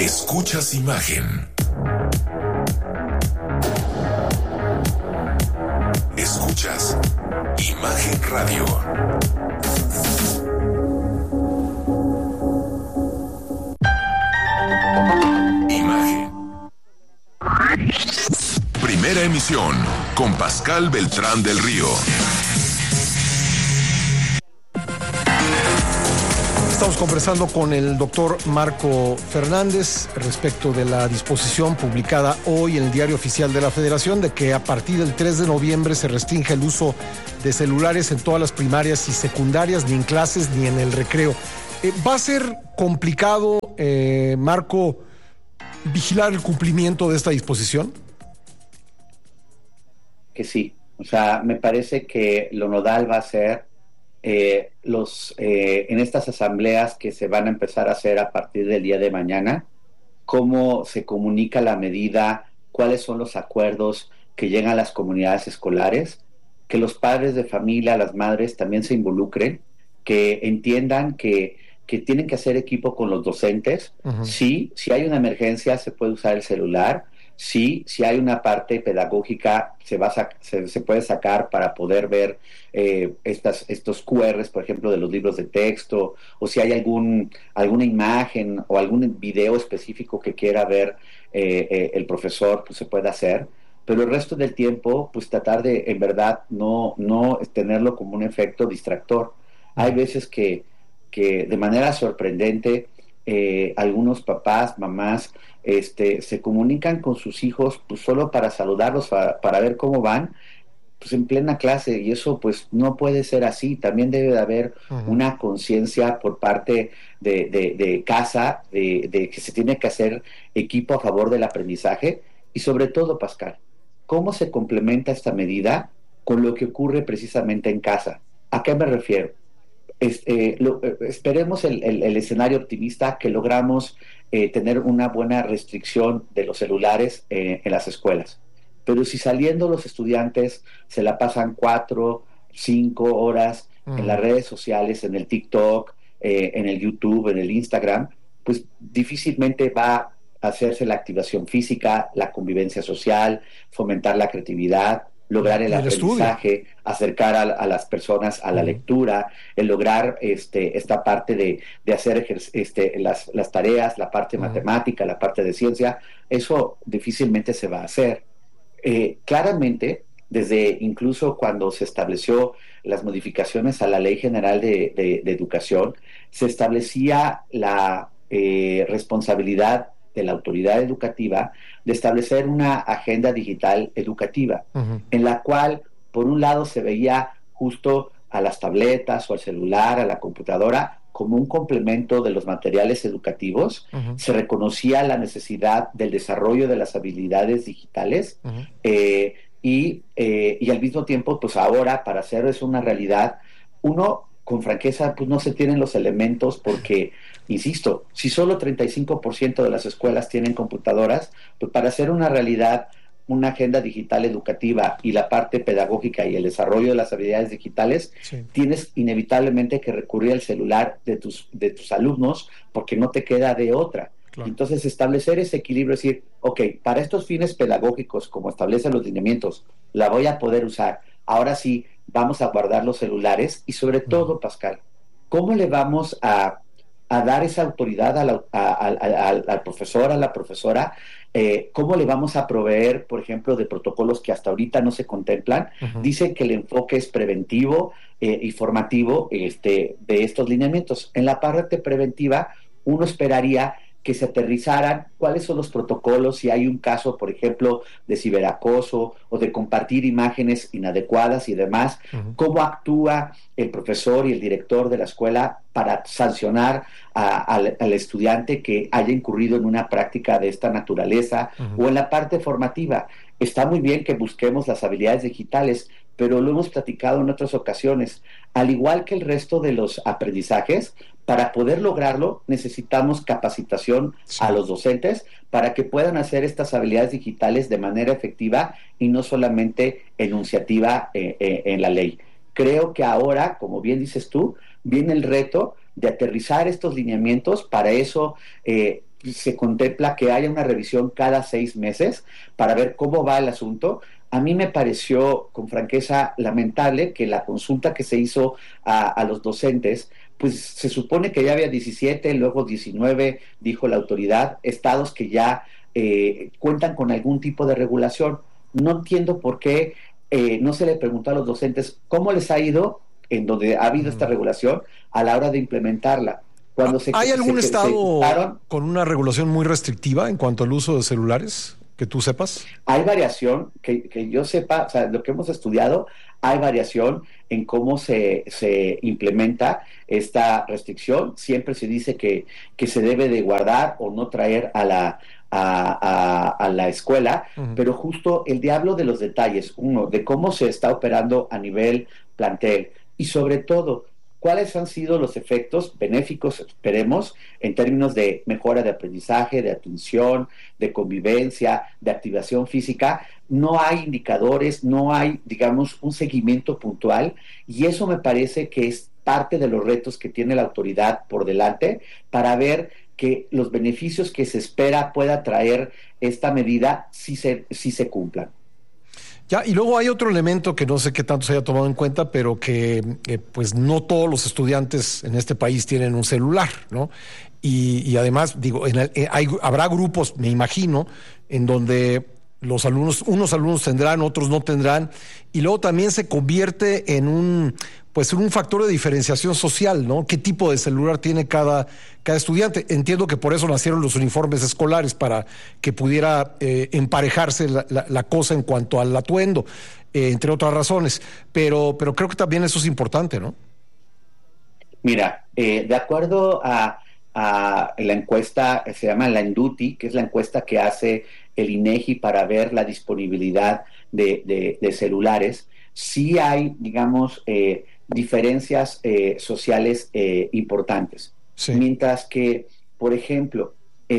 Escuchas imagen. Escuchas Imagen Radio. Imagen. Primera emisión con Pascal Beltrán del Río. Estamos conversando con el doctor Marco Fernández respecto de la disposición publicada hoy en el Diario Oficial de la Federación de que a partir del 3 de noviembre se restringe el uso de celulares en todas las primarias y secundarias, ni en clases ni en el recreo. ¿Va a ser complicado, Marco, vigilar el cumplimiento de esta disposición? Que sí. O sea, me parece que lo nodal va a ser en estas asambleas que se van a empezar a hacer a partir del día de mañana, cómo se comunica la medida, cuáles son los acuerdos que llegan a las comunidades escolares, que los padres de familia, las madres también se involucren, que entiendan que tienen que hacer equipo con los docentes. Uh-huh. Sí, si hay una emergencia se puede usar el celular. Sí, si hay una parte pedagógica se puede sacar para poder ver estos QRs, por ejemplo, de los libros de texto, o si hay alguna imagen o algún video específico que quiera ver el profesor, pues se puede hacer. Pero el resto del tiempo, pues tratar de, en verdad, no tenerlo como un efecto distractor. Hay veces que de manera sorprendente algunos papás, mamás, se comunican con sus hijos pues solo para saludarlos, para ver cómo van, pues en plena clase, y eso pues no puede ser así. También debe de haber una conciencia por parte de casa, de que se tiene que hacer equipo a favor del aprendizaje, y sobre todo, Pascal, ¿cómo se complementa esta medida con lo que ocurre precisamente en casa? ¿A qué me refiero? Esperemos el escenario optimista que logramos tener una buena restricción de los celulares en las escuelas. Pero si saliendo los estudiantes se la pasan 4, 5 horas en las redes sociales, en el TikTok, en el YouTube, en el Instagram, pues difícilmente va a hacerse la activación física, la convivencia social, fomentar la creatividad, lograr el aprendizaje, acercar a las personas a la lectura, el lograr esta parte de hacer las tareas, la parte matemática, la parte de ciencia. Eso difícilmente se va a hacer. Claramente, desde incluso cuando se estableció las modificaciones a la Ley General de Educación, se establecía la responsabilidad de la autoridad educativa de establecer una agenda digital educativa, en la cual, por un lado, se veía justo a las tabletas o al celular, a la computadora, como un complemento de los materiales educativos. Se reconocía la necesidad del desarrollo de las habilidades digitales, y al mismo tiempo, pues ahora, para hacer eso una realidad, uno, con franqueza, pues no se tienen los elementos porque, insisto, si solo 35% de las escuelas tienen computadoras, pues para hacer una realidad una agenda digital educativa y la parte pedagógica y el desarrollo de las habilidades digitales, tienes inevitablemente que recurrir al celular de tus alumnos porque no te queda de otra. Claro. Entonces, establecer ese equilibrio, es decir, ok, para estos fines pedagógicos, como establecen los lineamientos, la voy a poder usar. Ahora sí, vamos a guardar los celulares y sobre todo, Pascal, ¿cómo le vamos a dar esa autoridad al profesor, a la profesora? ¿Cómo le vamos a proveer, por ejemplo, de protocolos que hasta ahorita no se contemplan? Dicen que el enfoque es preventivo y formativo de estos lineamientos. En la parte preventiva, uno esperaría que se aterrizaran cuáles son los protocolos si hay un caso, por ejemplo, de ciberacoso o de compartir imágenes inadecuadas y demás, cómo actúa el profesor y el director de la escuela para sancionar al estudiante que haya incurrido en una práctica de esta naturaleza, o en la parte formativa. Está muy bien que busquemos las habilidades digitales, pero lo hemos platicado en otras ocasiones. Al igual que el resto de los aprendizajes, para poder lograrlo necesitamos capacitación a los docentes para que puedan hacer estas habilidades digitales de manera efectiva y no solamente enunciativa en la ley. Creo que ahora, como bien dices tú, viene el reto de aterrizar estos lineamientos. Para eso se contempla que haya una revisión cada 6 meses para ver cómo va el asunto. A mí me pareció, con franqueza, lamentable que la consulta que se hizo a los docentes, pues se supone que ya había 17, luego 19, dijo la autoridad, estados que ya cuentan con algún tipo de regulación. No entiendo por qué no se le preguntó a los docentes cómo les ha ido en donde ha habido esta regulación a la hora de implementarla. ¿Hay algún estado con una regulación muy restrictiva en cuanto al uso de celulares, que tú sepas? Hay variación, que yo sepa, o sea, lo que hemos estudiado, hay variación en cómo se implementa esta restricción. Siempre se dice que se debe de guardar o no traer a la escuela, pero justo el diablo de los detalles, uno, de cómo se está operando a nivel plantel, y sobre todo, cuáles han sido los efectos benéficos, esperemos, en términos de mejora de aprendizaje, de atención, de convivencia, de activación física. No hay indicadores, no hay, digamos, un seguimiento puntual, y eso me parece que es parte de los retos que tiene la autoridad por delante para ver que los beneficios que se espera pueda traer esta medida sí se cumplan. Ya, y luego hay otro elemento que no sé qué tanto se haya tomado en cuenta, pero que pues no todos los estudiantes en este país tienen un celular, ¿no? Y además, digo, habrá grupos, me imagino, en donde unos alumnos tendrán, otros no tendrán, y luego también se convierte en un factor de diferenciación social, ¿no? ¿Qué tipo de celular tiene cada estudiante? Entiendo que por eso nacieron los uniformes escolares, para que pudiera emparejarse la cosa en cuanto al atuendo, entre otras razones, pero creo que también eso es importante, ¿no? Mira, de acuerdo a la encuesta, se llama la Enduti, que es la encuesta que hace el INEGI para ver la disponibilidad de celulares, sí hay, digamos, diferencias sociales importantes. Sí. Mientras que, por ejemplo,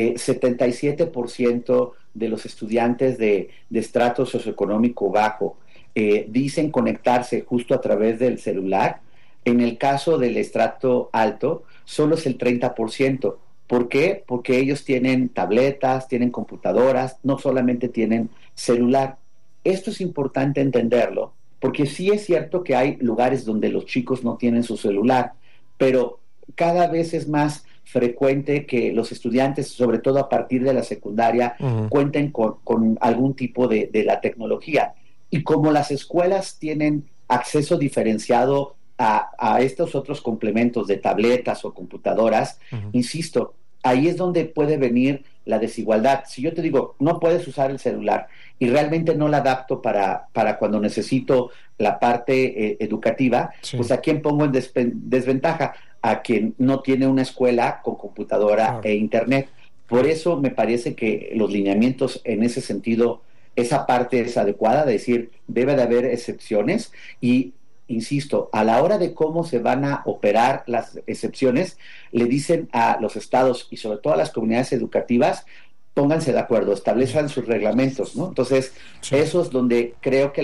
77% de los estudiantes de estrato socioeconómico bajo dicen conectarse justo a través del celular. En el caso del estrato alto, solo es el 30%. ¿Por qué? Porque ellos tienen tabletas, tienen computadoras, no solamente tienen celular. Esto es importante entenderlo, porque sí es cierto que hay lugares donde los chicos no tienen su celular, pero cada vez es más frecuente que los estudiantes, sobre todo a partir de la secundaria, cuenten con algún tipo de la tecnología. Y como las escuelas tienen acceso diferenciado a estos otros complementos de tabletas o computadoras, insisto, ahí es donde puede venir la desigualdad. Si yo te digo, no puedes usar el celular y realmente no la adapto para cuando necesito la parte educativa, sí, pues ¿a quién pongo en desventaja? A quien no tiene una escuela con computadora e internet. Por eso me parece que los lineamientos en ese sentido, esa parte es adecuada, de decir, debe de haber excepciones y, insisto, a la hora de cómo se van a operar las excepciones, le dicen a los estados y sobre todo a las comunidades educativas, pónganse de acuerdo, establezcan sus reglamentos, ¿no? Entonces, sí, eso es donde creo que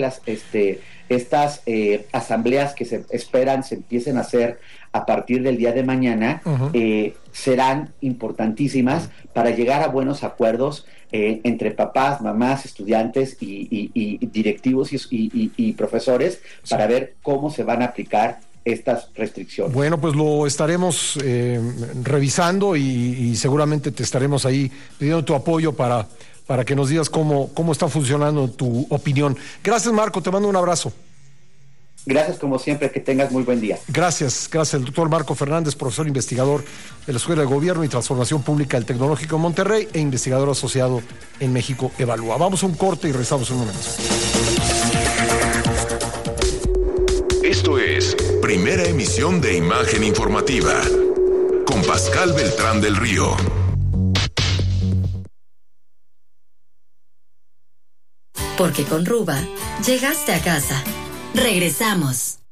estas asambleas que se esperan se empiecen a hacer a partir del día de mañana, serán importantísimas para llegar a buenos acuerdos entre papás, mamás, estudiantes y directivos y profesores, sí, para ver cómo se van a aplicar estas restricciones. Bueno, pues lo estaremos revisando y seguramente te estaremos ahí pidiendo tu apoyo para que nos digas cómo está funcionando tu opinión. Gracias, Marco, te mando un abrazo. Gracias, como siempre, que tengas muy buen día. Gracias, el doctor Marco Fernández, profesor investigador de la Escuela de Gobierno y Transformación Pública del Tecnológico de Monterrey e investigador asociado en México Evalúa. Vamos a un corte y regresamos en un momento. Esto es Primera Emisión de Imagen Informativa con Pascal Beltrán del Río. Porque con Ruba llegaste a casa. Regresamos.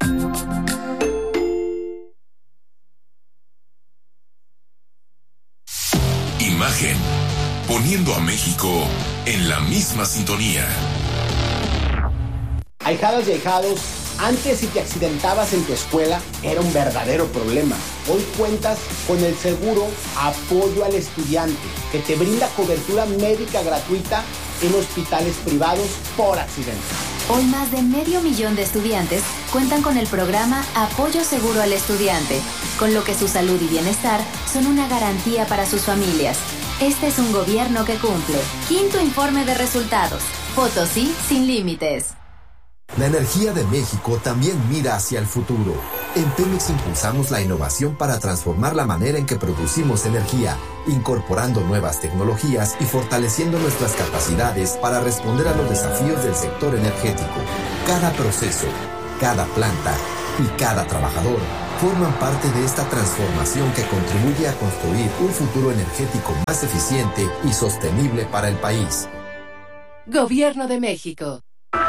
Imagen, poniendo a México en la misma sintonía. Ahijadas y ahijados, Antes, si te accidentabas en tu escuela, era un verdadero problema. Hoy cuentas con el seguro Apoyo al Estudiante, que te brinda cobertura médica gratuita en hospitales privados por accidente. Hoy más de 500,000 de estudiantes cuentan con el programa Apoyo Seguro al Estudiante, con lo que su salud y bienestar son una garantía para sus familias. Este es un gobierno que cumple. Quinto informe de resultados. Potosí sin límites. La energía de México también mira hacia el futuro. En Pemex impulsamos la innovación para transformar la manera en que producimos energía, incorporando nuevas tecnologías y fortaleciendo nuestras capacidades para responder a los desafíos del sector energético. Cada proceso, cada planta y cada trabajador forman parte de esta transformación que contribuye a construir un futuro energético más eficiente y sostenible para el país. Gobierno de México.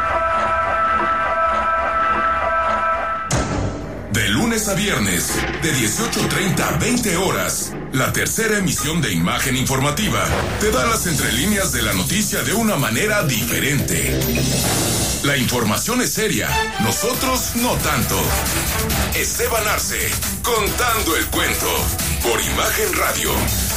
De lunes a viernes, de 18:30 a 20 horas, la tercera emisión de Imagen Informativa te da las entrelíneas de la noticia de una manera diferente. La información es seria, nosotros no tanto. Esteban Arce, contando el cuento, por Imagen Radio.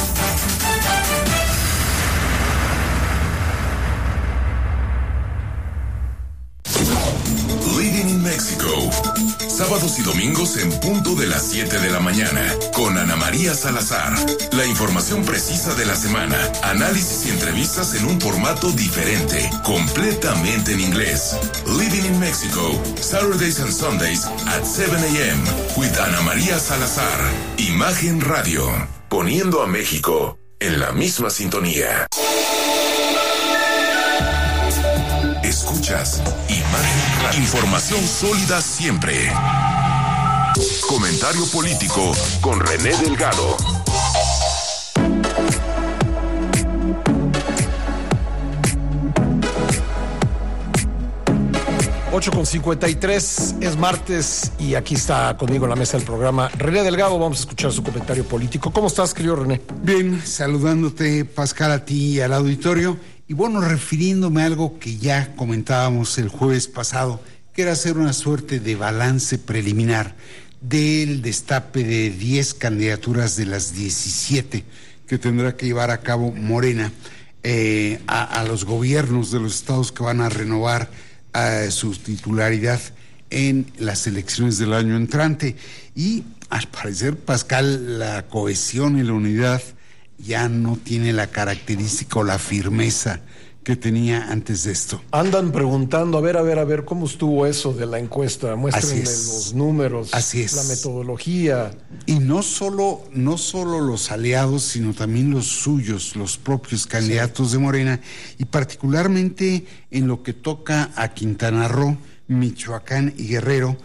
Living in Mexico. Sábados y domingos en punto de las 7 de la mañana, con Ana María Salazar. La información precisa de la semana, análisis y entrevistas en un formato diferente, completamente en inglés. Living in Mexico, Saturdays and Sundays at 7 a.m. with Ana María Salazar. Imagen Radio, poniendo a México en la misma sintonía. Escuchas Imagen Radio. Información sólida siempre. Comentario político con René Delgado. Ocho con 53, es martes y aquí está conmigo en la mesa del programa René Delgado. Vamos a escuchar su comentario político. ¿Cómo estás, querido René? Bien, saludándote, Pascal, a ti y al auditorio. Y bueno, refiriéndome a algo que ya comentábamos el jueves pasado, que era hacer una suerte de balance preliminar del destape de 10 candidaturas de las 17 que tendrá que llevar a cabo Morena a los gobiernos de los estados que van a renovar su titularidad en las elecciones del año entrante. Y al parecer, Pascal, la cohesión y la unidad ya no tiene la característica o la firmeza que tenía antes de esto. Andan preguntando, a ver, ¿cómo estuvo eso de la encuesta? Muéstrenme los números, así es, la metodología. Y no solo los aliados, sino también los suyos, los propios candidatos de Morena, y particularmente en lo que toca a Quintana Roo, Michoacán y Guerrero.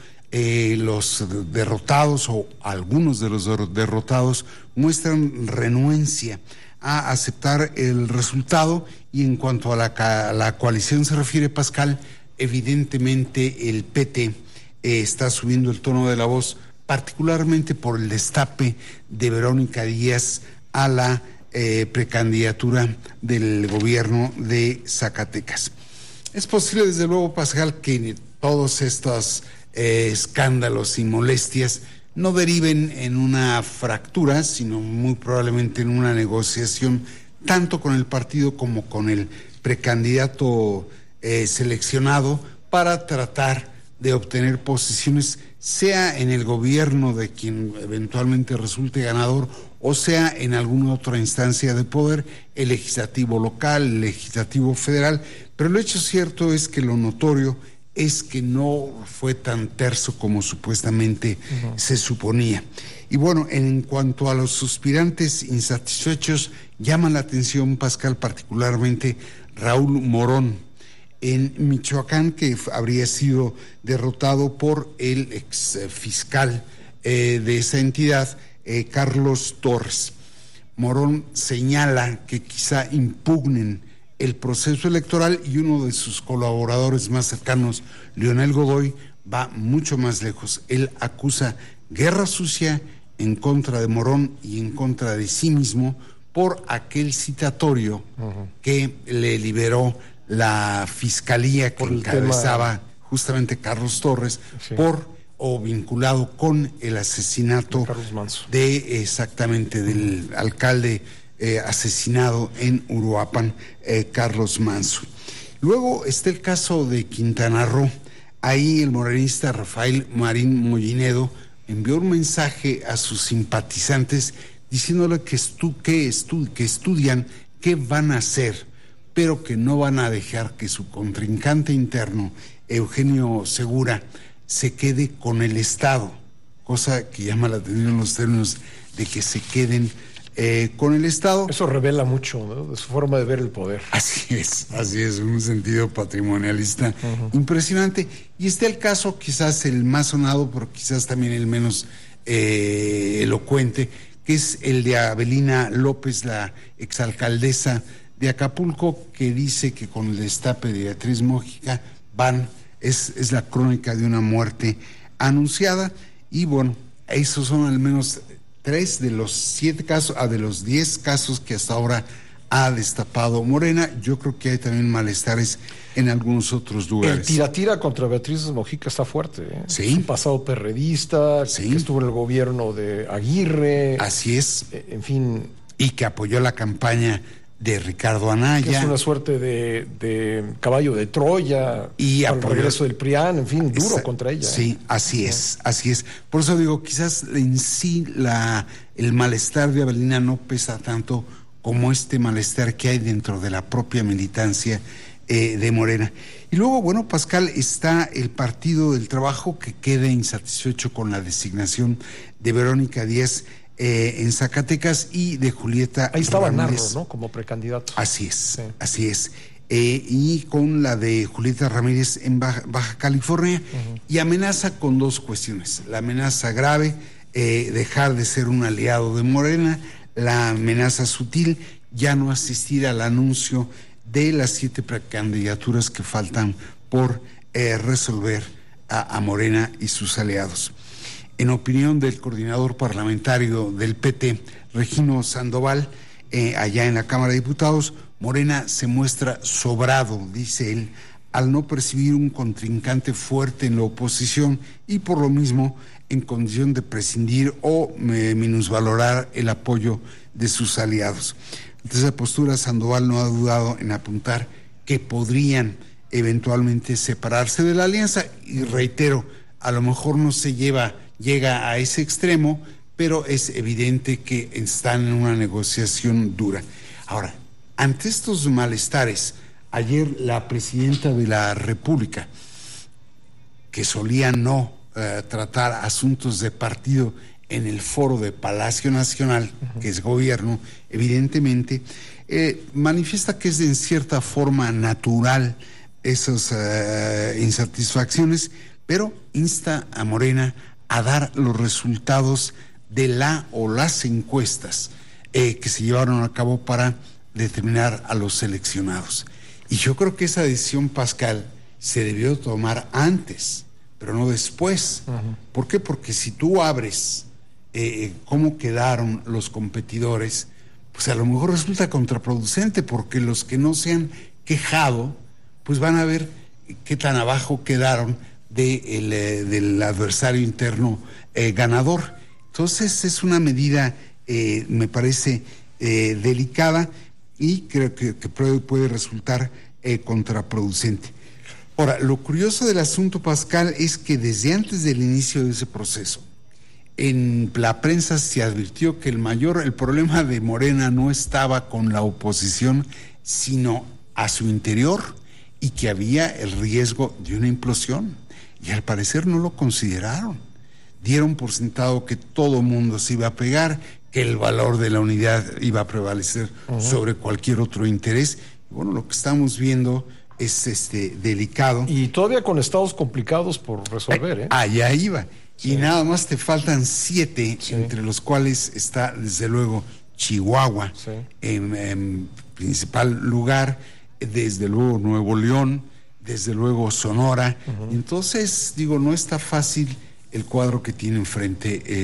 Los derrotados o algunos de los derrotados muestran renuencia a aceptar el resultado, y en cuanto a la coalición se refiere, Pascal, evidentemente el PT está subiendo el tono de la voz, particularmente por el destape de Verónica Díaz a la precandidatura del gobierno de Zacatecas. Es posible, desde luego, Pascal, que todos estos escándalos y molestias no deriven en una fractura, sino muy probablemente en una negociación tanto con el partido como con el precandidato seleccionado, para tratar de obtener posiciones, sea en el gobierno de quien eventualmente resulte ganador, o sea en alguna otra instancia de poder, el legislativo local, el legislativo federal. Pero el hecho cierto es que lo notorio es que no fue tan terso como supuestamente se suponía. Y bueno, en cuanto a los suspirantes insatisfechos, llama la atención, Pascal, particularmente Raúl Morón, en Michoacán, que habría sido derrotado por el ex fiscal de esa entidad, Carlos Torres. Morón señala que quizá impugnen el proceso electoral, y uno de sus colaboradores más cercanos, Leonel Godoy, va mucho más lejos. Él acusa guerra sucia en contra de Morón y en contra de sí mismo por aquel citatorio que le liberó la fiscalía que encabezaba justamente Carlos Torres, o vinculado con el asesinato del alcalde asesinado en Uruapan, Carlos Manso. Luego está el caso de Quintana Roo. Ahí el morenista Rafael Marín Mollinedo envió un mensaje a sus simpatizantes diciéndole que estudian qué van a hacer, pero que no van a dejar que su contrincante interno, Eugenio Segura, se quede con el Estado, cosa que llama la atención en los términos de que se queden con el Estado. Eso revela mucho, ¿no?, de su forma de ver el poder. Así es, un sentido patrimonialista impresionante. Y está el caso, quizás el más sonado, pero quizás también el menos elocuente, que es el de Avelina López, la exalcaldesa de Acapulco, que dice que con el destape de Beatriz Mójica es la crónica de una muerte anunciada. Y bueno, esos son al menos 3 de los 7 casos, de los 10 casos que hasta ahora ha destapado Morena. Yo creo que hay también malestares en algunos otros lugares. El tira contra Beatriz Mojica está fuerte, ¿eh? Sí. Su pasado perredista, que estuvo en el gobierno de Aguirre. Así es. En fin. Y que apoyó la campaña de Ricardo Anaya. Que es una suerte de caballo de Troya. Y al regreso del PRIAN, en fin, duro contra ella. Sí, así es. Por eso digo, quizás en sí el malestar de Avelina no pesa tanto como este malestar que hay dentro de la propia militancia de Morena. Y luego, bueno, Pascal, está el Partido del Trabajo, que queda insatisfecho con la designación de Verónica Díaz en Zacatecas y de Julieta Ahí estaba Ramírez, Narro, ¿no?, como precandidato. Así es. Y con la de Julieta Ramírez en Baja California, y amenaza con 2 cuestiones. La amenaza grave, dejar de ser un aliado de Morena; la amenaza sutil, ya no asistir al anuncio de las 7 precandidaturas que faltan por resolver a Morena y sus aliados. En opinión del coordinador parlamentario del PT, Regino Sandoval, allá en la Cámara de Diputados, Morena se muestra sobrado, dice él, al no percibir un contrincante fuerte en la oposición y por lo mismo en condición de prescindir o minusvalorar el apoyo de sus aliados. Ante esa postura, Sandoval no ha dudado en apuntar que podrían eventualmente separarse de la alianza, y reitero, a lo mejor no llega a ese extremo, pero es evidente que están en una negociación dura. Ahora, ante estos malestares, ayer la presidenta de la República, que solía no tratar asuntos de partido en el foro de Palacio Nacional, que es gobierno, evidentemente, manifiesta que es en cierta forma natural esas insatisfacciones, pero insta a Morena a dar los resultados de las encuestas que se llevaron a cabo para determinar a los seleccionados. Y yo creo que esa decisión, Pascal, se debió tomar antes, pero no después. ¿Por qué? Porque si tú abres cómo quedaron los competidores, pues a lo mejor resulta contraproducente, porque los que no se han quejado, pues van a ver qué tan abajo quedaron del adversario interno ganador. Entonces es una medida, me parece, delicada, y creo que puede resultar contraproducente. Ahora, lo curioso del asunto, Pascal, es que desde antes del inicio de ese proceso, en la prensa se advirtió que el problema de Morena no estaba con la oposición, sino a su interior, y que había el riesgo de una implosión. Y al parecer no lo consideraron. Dieron por sentado que todo mundo se iba a pegar, que el valor de la unidad iba a prevalecer sobre cualquier otro interés. Y bueno, lo que estamos viendo es delicado. Y todavía con estados complicados por resolver, allá iba. Sí. Y nada más te faltan 7, entre los cuales está desde luego Chihuahua, en principal lugar, desde luego Nuevo León, desde luego Sonora. Entonces, digo, no está fácil el cuadro que tiene enfrente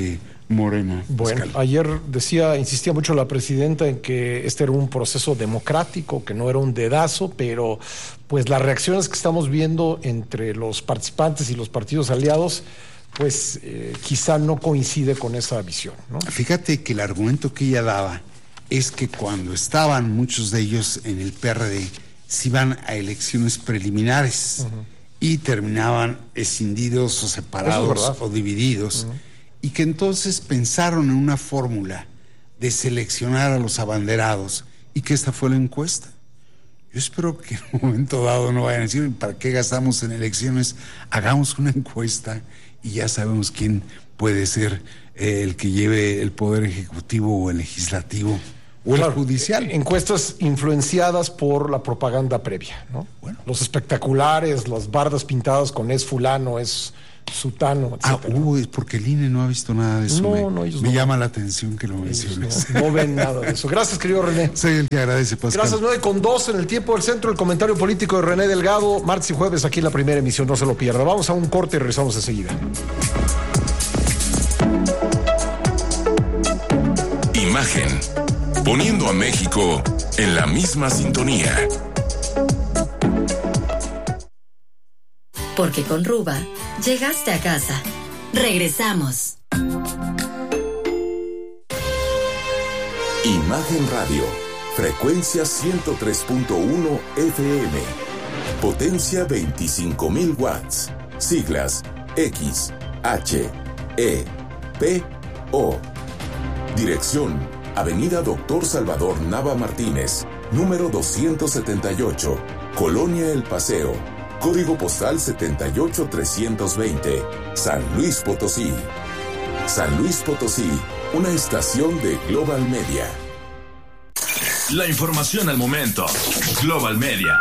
Morena. Bueno, Pascal. ayer insistía mucho la presidenta en que este era un proceso democrático, que no era un dedazo, pero pues las reacciones que estamos viendo entre los participantes y los partidos aliados, pues quizá no coincide con esa visión, ¿no? Fíjate que el argumento que ella daba es que cuando estaban muchos de ellos en el PRD, se iban a elecciones preliminares y terminaban escindidos o separados o divididos, y que entonces pensaron en una fórmula de seleccionar a los abanderados y que esta fue la encuesta. Yo espero que en un momento dado no vayan a decir, ¿para qué gastamos en elecciones? Hagamos una encuesta y ya sabemos quién puede ser el que lleve el poder ejecutivo o el legislativo o el judicial. Encuestas influenciadas por la propaganda previa, ¿no? Bueno. Los espectaculares, las bardas pintadas con es fulano, es sutano, etc. Es porque el INE no ha visto nada de eso. Me llama la atención que lo menciones. No ven nada de eso. Gracias, querido René. Soy el que agradece, Pascal. Gracias, 9:02 en el tiempo del centro, el comentario político de René Delgado, martes y jueves aquí en la primera emisión, no se lo pierda. Vamos a un corte y regresamos enseguida. Imagen. Poniendo a México en la misma sintonía. Porque con Ruba llegaste a casa. Regresamos. Imagen Radio. Frecuencia 103.1 FM. Potencia 25,000 watts. Siglas X, H, E, P, O. Dirección: Avenida Dr. Salvador Nava Martínez, número 278, Colonia El Paseo, código postal 78320, San Luis Potosí. San Luis Potosí, una estación de Global Media. La información al momento. Global Media.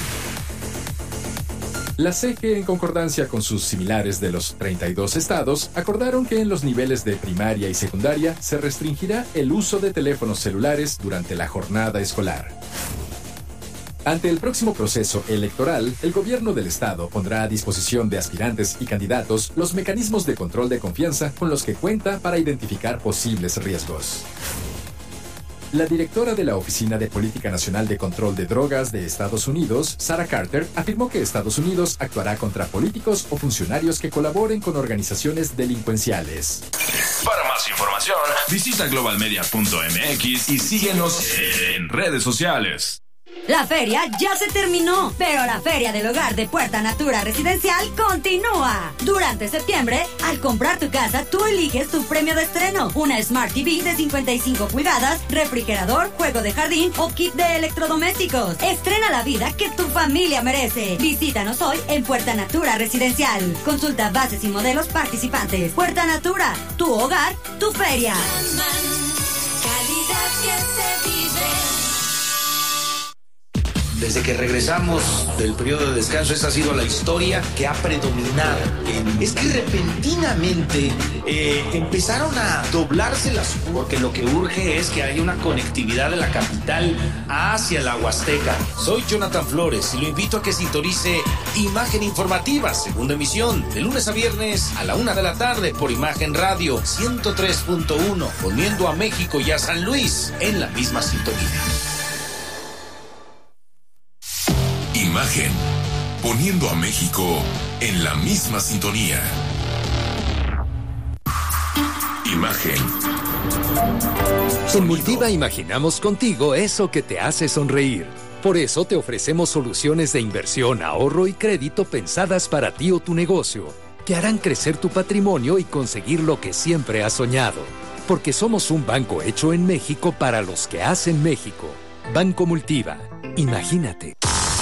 La CEGE, en concordancia con sus similares de los 32 estados, acordaron que en los niveles de primaria y secundaria se restringirá el uso de teléfonos celulares durante la jornada escolar. Ante el próximo proceso electoral, el gobierno del estado pondrá a disposición de aspirantes y candidatos los mecanismos de control de confianza con los que cuenta para identificar posibles riesgos. La directora de la Oficina de Política Nacional de Control de Drogas de Estados Unidos, Sarah Carter, afirmó que Estados Unidos actuará contra políticos o funcionarios que colaboren con organizaciones delincuenciales. Para más información, visita globalmedia.mx y síguenos en redes sociales. La feria ya se terminó, pero la Feria del Hogar de Puerta Natura Residencial continúa. Durante septiembre, al comprar tu casa, tú eliges tu premio de estreno. Una Smart TV de 55 pulgadas, refrigerador, juego de jardín o kit de electrodomésticos. Estrena la vida que tu familia merece. Visítanos hoy en Puerta Natura Residencial. Consulta bases y modelos participantes. Puerta Natura, tu hogar, tu feria. Calidad que se vive. Desde que regresamos del periodo de descanso, esa ha sido la historia que ha predominado. Es que repentinamente empezaron a doblarse las... Porque lo que urge es que haya una conectividad de la capital hacia la Huasteca. Soy Jonathan Flores y lo invito a que sintonice Imagen Informativa, segunda emisión, de lunes a viernes a la 1:00 p.m. por Imagen Radio 103.1, poniendo a México y a San Luis en la misma sintonía. Imagen. Poniendo a México en la misma sintonía. Imagen. En Multiva imaginamos contigo eso que te hace sonreír. Por eso te ofrecemos soluciones de inversión, ahorro y crédito pensadas para ti o tu negocio, que harán crecer tu patrimonio y conseguir lo que siempre has soñado. Porque somos un banco hecho en México para los que hacen México. Banco Multiva. Imagínate.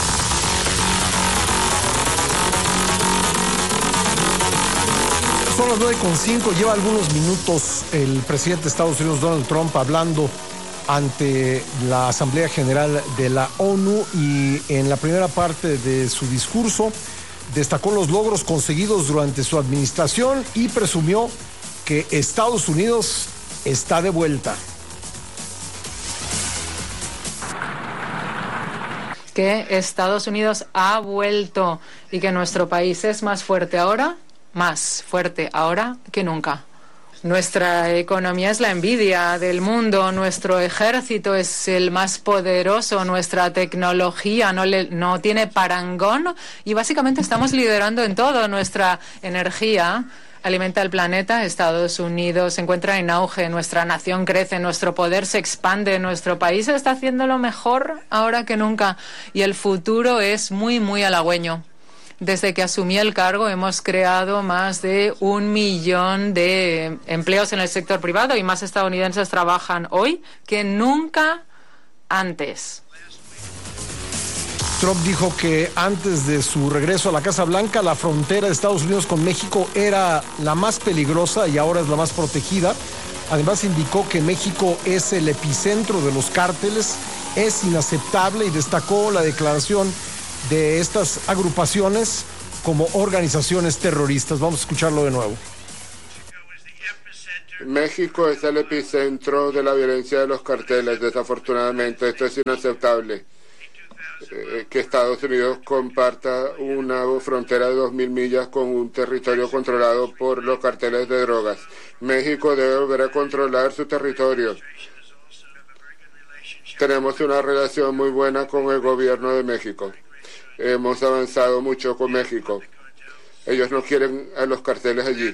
Son las 9:05, lleva algunos minutos el presidente de Estados Unidos, Donald Trump, hablando ante la Asamblea General de la ONU, y en la primera parte de su discurso destacó los logros conseguidos durante su administración y presumió que Estados Unidos está de vuelta. Que Estados Unidos ha vuelto y que nuestro país es más fuerte ahora que nunca. Nuestra economía es la envidia del mundo, nuestro ejército es el más poderoso, nuestra tecnología no tiene parangón y básicamente estamos liderando en todo. Nuestra energía alimenta el planeta, Estados Unidos se encuentra en auge, nuestra nación crece, nuestro poder se expande, nuestro país está haciendo lo mejor ahora que nunca y el futuro es muy, muy halagüeño. Desde que asumí el cargo hemos creado más de 1 millón de empleos en el sector privado y más estadounidenses trabajan hoy que nunca antes. Trump dijo que antes de su regreso a la Casa Blanca, la frontera de Estados Unidos con México era la más peligrosa y ahora es la más protegida. Además indicó que México es el epicentro de los cárteles, es inaceptable y destacó la declaración de estas agrupaciones como organizaciones terroristas. Vamos a escucharlo de nuevo. México es el epicentro de la violencia de los carteles. Desafortunadamente, esto es inaceptable. Que Estados Unidos comparta una frontera de 2.000 millas con un territorio controlado por los carteles de drogas. México debe volver a controlar su territorio. Tenemos una relación muy buena con el gobierno de México. Hemos avanzado mucho con México. Ellos no quieren a los carteles allí.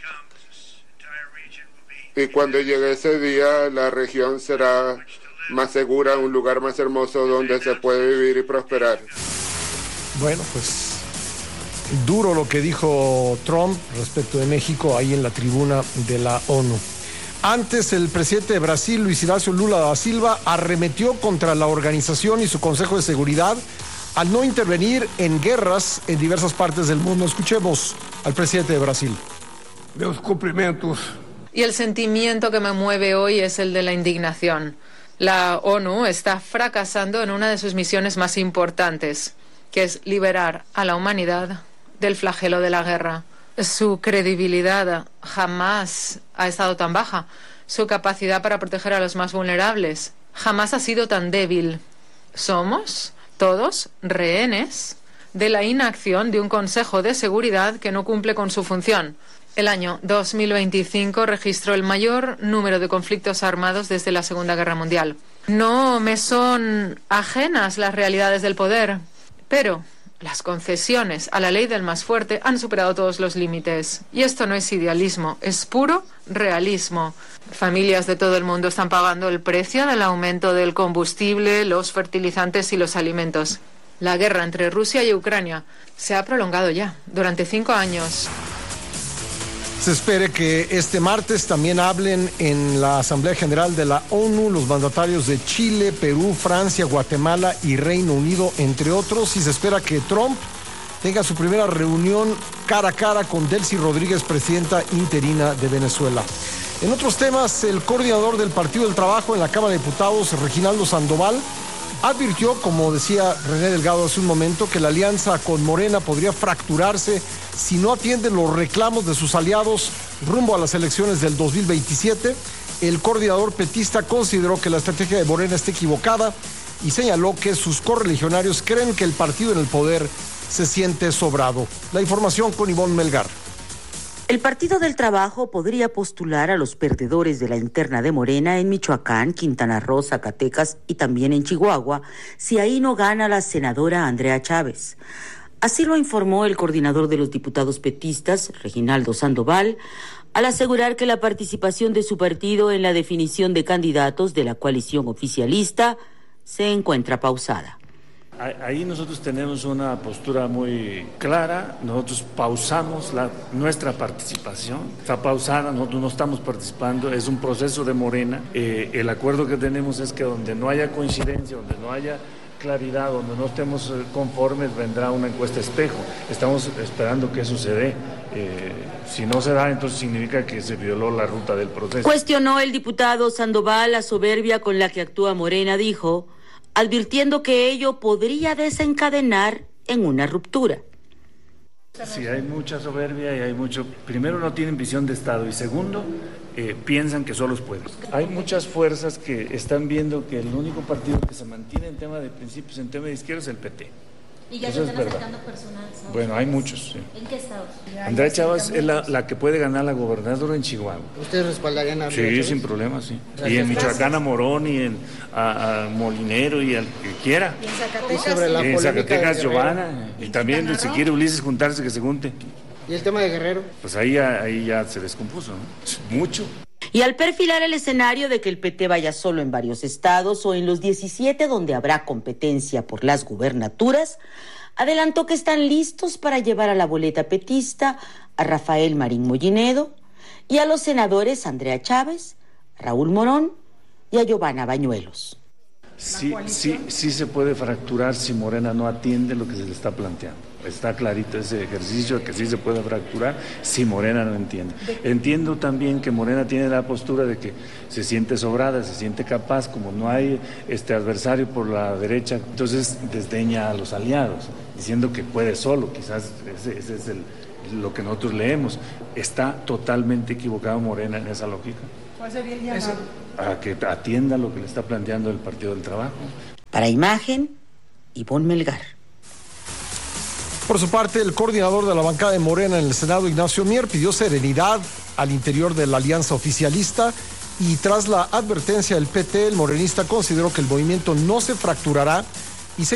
Y cuando llegue ese día, la región será más segura, un lugar más hermoso donde se puede vivir y prosperar. Bueno, pues duro lo que dijo Trump respecto de México ahí en la tribuna de la ONU. Antes, el presidente de Brasil, Luis Inácio Lula da Silva, arremetió contra la organización y su Consejo de Seguridad al no intervenir en guerras en diversas partes del mundo. Escuchemos al presidente de Brasil. Meus cumprimentos. Y el sentimiento que me mueve hoy es el de la indignación. La ONU está fracasando en una de sus misiones más importantes, que es liberar a la humanidad del flagelo de la guerra. Su credibilidad jamás ha estado tan baja. Su capacidad para proteger a los más vulnerables jamás ha sido tan débil. Somos todos rehenes de la inacción de un Consejo de Seguridad que no cumple con su función. El año 2025 registró el mayor número de conflictos armados desde la Segunda Guerra Mundial. No me son ajenas las realidades del poder, pero las concesiones a la ley del más fuerte han superado todos los límites. Y esto no es idealismo, es puro realismo. Familias de todo el mundo están pagando el precio del aumento del combustible, los fertilizantes y los alimentos. La guerra entre Rusia y Ucrania se ha prolongado ya durante 5 años. Se espera que este martes también hablen en la Asamblea General de la ONU los mandatarios de Chile, Perú, Francia, Guatemala y Reino Unido, entre otros, y se espera que Trump tenga su primera reunión cara a cara con Delcy Rodríguez, presidenta interina de Venezuela. En otros temas, el coordinador del Partido del Trabajo en la Cámara de Diputados, Reginaldo Sandoval, advirtió, como decía René Delgado hace un momento, que la alianza con Morena podría fracturarse si no atienden los reclamos de sus aliados rumbo a las elecciones del 2027. El coordinador petista consideró que la estrategia de Morena está equivocada y señaló que sus correligionarios creen que el partido en el poder se siente sobrado. La información con Ivonne Melgar. El Partido del Trabajo podría postular a los perdedores de la interna de Morena en Michoacán, Quintana Roo, Zacatecas y también en Chihuahua, si ahí no gana la senadora Andrea Chávez. Así lo informó el coordinador de los diputados petistas, Reginaldo Sandoval, al asegurar que la participación de su partido en la definición de candidatos de la coalición oficialista se encuentra pausada. Ahí nosotros tenemos una postura muy clara, nosotros pausamos nuestra participación, está pausada, nosotros no estamos participando, es un proceso de Morena. El acuerdo que tenemos es que donde no haya coincidencia, donde no haya claridad, donde no estemos conformes, vendrá una encuesta espejo. Estamos esperando que eso se dé. Si no se da, entonces significa que se violó la ruta del proceso. Cuestionó el diputado Sandoval la soberbia con la que actúa Morena, dijo, advirtiendo que ello podría desencadenar en una ruptura. Sí, hay mucha soberbia y hay mucho... Primero, no tienen visión de Estado y segundo, piensan que solos pueden. Hay muchas fuerzas que están viendo que el único partido que se mantiene en tema de principios, en tema de izquierda, es el PT. Y ya eso se es están verdad. acercando personas. ¿No? Bueno, hay muchos. Sí. ¿En qué estados? Andrea Chávez es la que puede ganar la gobernadora en Chihuahua. ¿Ustedes respaldarían a Andrea Sí, Chávez? sin problema, sí. Gracias. Y en Michoacán a Morón y a Molinero y al que quiera. ¿Y en Zacatecas? Y sobre la En polémica Zacatecas, de Giovanna. Y también, si quiere Ulises juntarse, que se junte. ¿Y el tema de Guerrero? Pues ahí ya se descompuso, ¿no? Mucho. Y al perfilar el escenario de que el PT vaya solo en varios estados o en los 17 donde habrá competencia por las gubernaturas, adelantó que están listos para llevar a la boleta petista a Rafael Marín Mollinedo y a los senadores Andrea Chávez, Raúl Morón y a Giovanna Bañuelos. Sí se puede fracturar si Morena no atiende lo que se le está planteando. Está clarito ese ejercicio de que sí se puede fracturar si Morena no entiende. Entiendo también que Morena tiene la postura de que se siente sobrada, se siente capaz, como no hay adversario por la derecha, entonces desdeña a los aliados, diciendo que puede solo, quizás ese es lo que nosotros leemos. Está totalmente equivocado Morena en esa lógica. ¿Cuál sería el llamado? A que atienda lo que le está planteando el Partido del Trabajo. Para Imagen, Ivonne Melgar. Por su parte, el coordinador de la bancada de Morena en el Senado, Ignacio Mier, pidió serenidad al interior de la alianza oficialista y tras la advertencia del PT, el morenista consideró que el movimiento no se fracturará